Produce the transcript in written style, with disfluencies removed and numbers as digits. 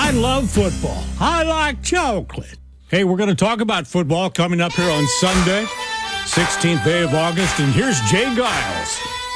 I love football. I like chocolate. Hey, we're going to talk about football coming up here on Sunday, 16th day of August, and here's Jay Giles.